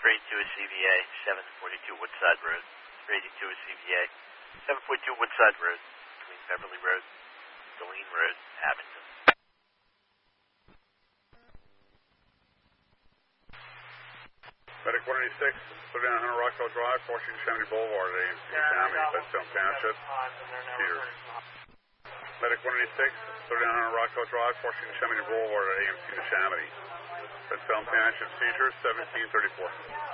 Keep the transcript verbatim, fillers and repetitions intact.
three eighty-two is C V A, seven forty-two Woodside Road. three eighty-two is C V A, seven forty-two Woodside Road, between Beverly Road, Deline Road, Abington. Medic one eighty-six, thirty-nine hundred Rockwell Drive, Washington Yosemite Boulevard, A M C County, Bedstone Township, Peters. Medic one eighty-six, thirty-nine hundred Rockwell Drive, Washington Yosemite Boulevard, A M C Yosemite, Bedstone Township, seizure seventeen thirty-four.